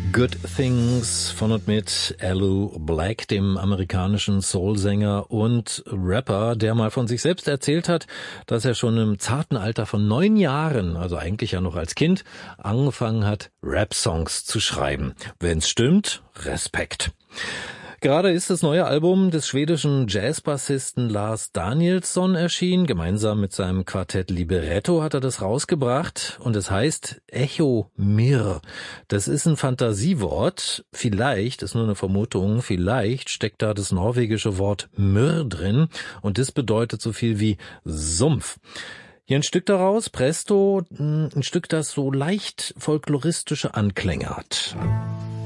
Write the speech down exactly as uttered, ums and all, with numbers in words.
Good Things von und mit Alu Black, dem amerikanischen Soulsänger und Rapper, der mal von sich selbst erzählt hat, dass er schon im zarten Alter von neun Jahren, also eigentlich ja noch als Kind, angefangen hat, Rap-Songs zu schreiben. Wenn's stimmt, Respekt. Gerade ist das neue Album des schwedischen Jazzbassisten Lars Danielsson erschienen. Gemeinsam mit seinem Quartett Libretto hat er das rausgebracht und es heißt Echo Mir. Das ist ein Fantasiewort. Vielleicht, ist nur eine Vermutung, vielleicht steckt da das norwegische Wort Myr drin und das bedeutet so viel wie Sumpf. Hier ein Stück daraus, Presto, ein Stück, das so leicht folkloristische Anklänge hat.